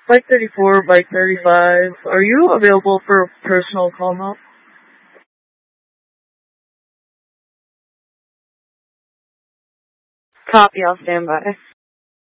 Bike 34, Bike 35. Are you available for a personal call now? Copy, I'll stand by.